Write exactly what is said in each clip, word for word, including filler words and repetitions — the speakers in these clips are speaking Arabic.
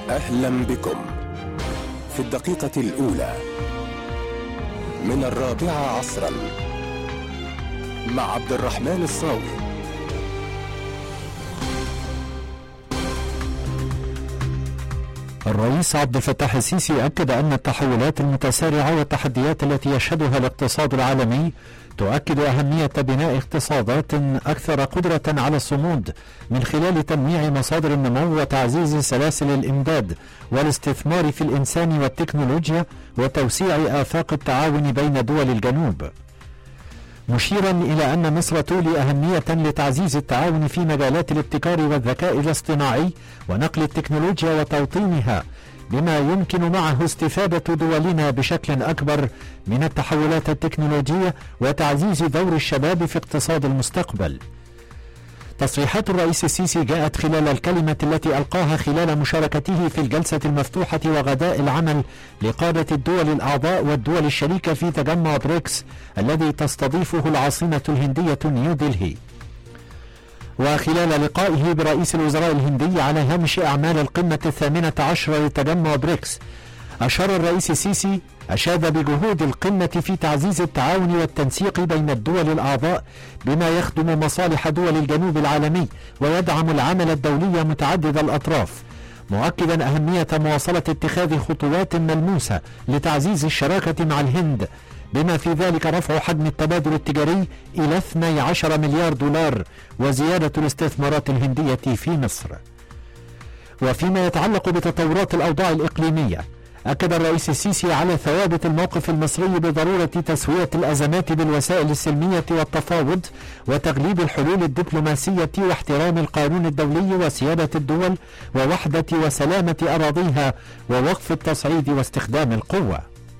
أهلا بكم في الدقيقة الأولى من الرابعة عصرا مع عبد الرحمن الصاوي. الرئيس عبد الفتاح السيسي أكد أن التحولات المتسارعة والتحديات التي يشهدها الاقتصاد العالمي تؤكد أهمية بناء اقتصادات أكثر قدرة على الصمود من خلال تنويع مصادر النمو وتعزيز سلاسل الإمداد والاستثمار في الإنسان والتكنولوجيا وتوسيع آفاق التعاون بين دول الجنوب، مشيرا إلى أن مصر تولي أهمية لتعزيز التعاون في مجالات الابتكار والذكاء الاصطناعي ونقل التكنولوجيا وتوطينها، بما يمكن معه استفادة دولنا بشكل أكبر من التحولات التكنولوجية وتعزيز دور الشباب في اقتصاد المستقبل. تصريحات الرئيس السيسي جاءت خلال الكلمة التي ألقاها خلال مشاركته في الجلسة المفتوحة وغداء العمل لقادة الدول الأعضاء والدول الشريكة في تجمع بريكس الذي تستضيفه العاصمة الهندية نيودلهي. وخلال لقائه برئيس الوزراء الهندي على هامش أعمال القمة الثامنة عشر لتجمع بريكس، أشار الرئيس السيسي أشاد بجهود القمة في تعزيز التعاون والتنسيق بين الدول الأعضاء بما يخدم مصالح دول الجنوب العالمي ويدعم العمل الدولي متعدد الأطراف، مؤكدا أهمية مواصلة اتخاذ خطوات ملموسة لتعزيز الشراكة مع الهند، بما في ذلك رفع حجم التبادل التجاري إلى اثني عشر مليار دولار وزيادة الاستثمارات الهندية في مصر. وفيما يتعلق بتطورات الأوضاع الإقليمية، أكد الرئيس السيسي على ثوابت الموقف المصري بضرورة تسوية الأزمات بالوسائل السلمية والتفاوض وتغليب الحلول الدبلوماسية واحترام القانون الدولي وسيادة الدول ووحدة وسلامة أراضيها ووقف التصعيد واستخدام القوة.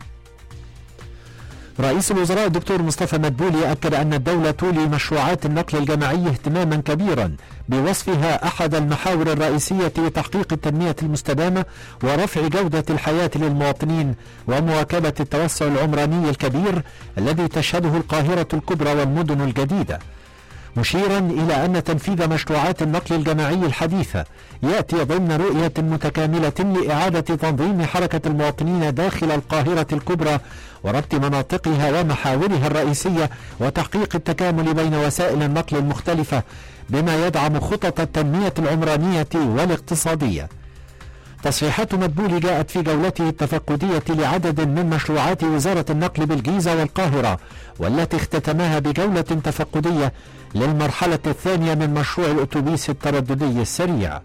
رئيس الوزراء الدكتور مصطفى مدبولي أكد أن الدولة تولي مشروعات النقل الجماعي اهتماما كبيرا بوصفها أحد المحاور الرئيسية لتحقيق التنمية المستدامة ورفع جودة الحياة للمواطنين ومواكبة التوسع العمراني الكبير الذي تشهده القاهرة الكبرى والمدن الجديدة، مشيرا إلى أن تنفيذ مشروعات النقل الجماعي الحديثة يأتي ضمن رؤية متكاملة لإعادة تنظيم حركة المواطنين داخل القاهرة الكبرى وربط مناطقها ومحاورها الرئيسية وتحقيق التكامل بين وسائل النقل المختلفة بما يدعم خطط التنمية العمرانية والاقتصادية. تصريحات مدبولي جاءت في جولته التفقدية لعدد من مشروعات وزارة النقل بالجيزة والقاهرة، والتي اختتمها بجولة تفقدية للمرحلة الثانية من مشروع الأتوبيس الترددي السريع.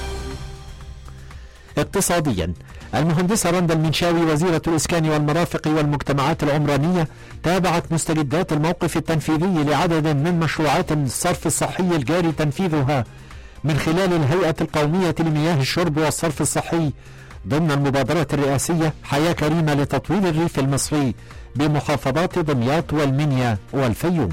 اقتصاديا، المهندسة رندا المنشاوي وزيرة الإسكان والمرافق والمجتمعات العمرانية تابعت مستجدات الموقف التنفيذي لعدد من مشروعات الصرف الصحي الجاري تنفيذها من خلال الهيئة القومية لمياه الشرب والصرف الصحي ضمن المبادرات الرئاسية حياة كريمة لتطوير الريف المصري بمحافظات دمياط والمنيا والفيوم.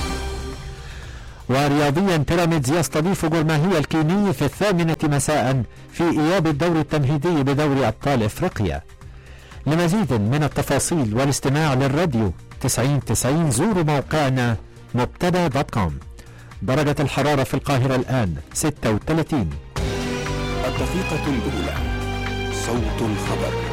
ورياضيا، بيراميدز يستضيف جورماهية الكيني في الثامنة مساء في إياب الدور التمهيدي بدوري أبطال إفريقيا. لمزيد من التفاصيل والاستماع للراديو تسعين تسعين زوروا موقعنا مبتدا دوت كوم. درجة الحرارة في القاهرة الآن ستة وثلاثين. الدقيقة الأولى، صوت الخبر.